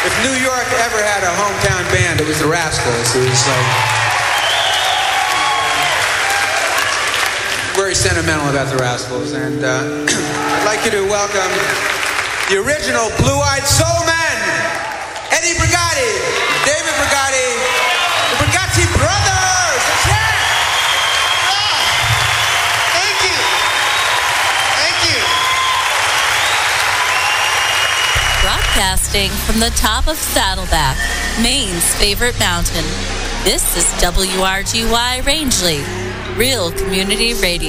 If New York ever had a hometown band, it was the Rascals. It was like very sentimental about the Rascals. And I'd like you to welcome the original Blue-Eyed Soul Men, Eddie Brigati, David Brigati, the Brigati Brothers. That's right. Thank you. Thank you. Broadcasting from the top of Saddleback, Maine's favorite mountain. This is WRGY Rangeley, Real Community Radio.